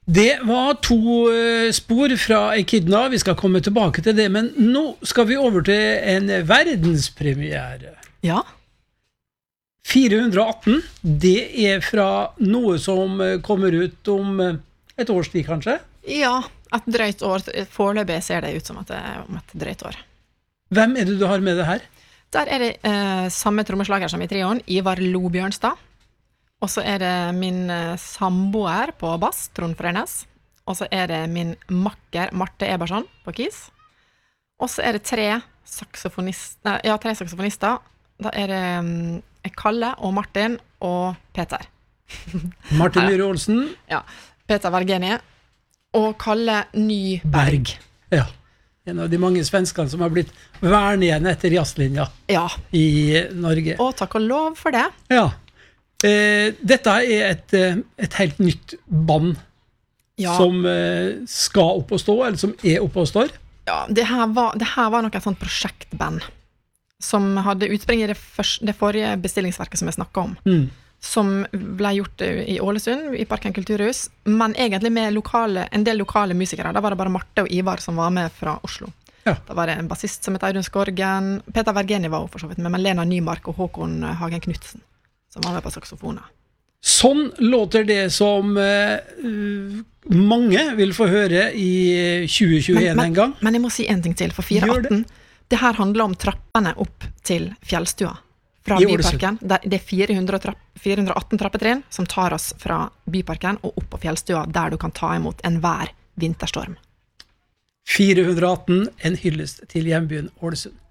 Det var to spor fra Echidna, vi skal komme tilbake til det, men nå skal vi over til en verdenspremiere. Ja. 418, det er fra noe som kommer ut om et års tid, kanskje? Ja, et drøyt år. Foreløpig ser det ut som at det er om et drøyt år. Hvem er det du har med det her? Der er det samme trommeslager som i trioen, Ivar Lo Bjørnstad. Og så er det min samboer på bass, Trond Frenes. Og så er det min makker, Marte Eberson, på keys. Og så er det tre saksofonister. Da er det Kalle og Martin og Peter. Martin Myhre Olsen. Ja, Peter Vergenie. Og Kalle Nyberg. Ja, en av de mange svenskene som har blitt vern igjen etter jazzlinja i Norge. Og takk og lov for det. Ja. Dette er et helt nytt band som skal opp og stå, eller som er oppe og står. Ja, det her var nok et sånt prosjektband som hadde utspring i det forrige bestillingsverket som jeg snakket om, som ble gjort i Ålesund, i Parken Kulturhus, men egentlig med en del lokale musikere. Da var det bare Marte og Ivar som var med fra Oslo. Ja. Da var det en bassist som het Audun Skorgen, Peter Vergeni var for så vidt med, men Lena Nymark og Håkon Hagen Knudsen som var med på saksofoner. Sånn låter det som mange vil få høre i 2021 en gang. Men jeg må si en ting til, for 418, det her handler om trappene opp til fjellstua fra Byparken. Det er 418 trappetrinn som tar oss fra Byparken og opp på fjellstua, der du kan ta imot enhver vinterstorm. 418, en hyllest til hjembyen Ålesund.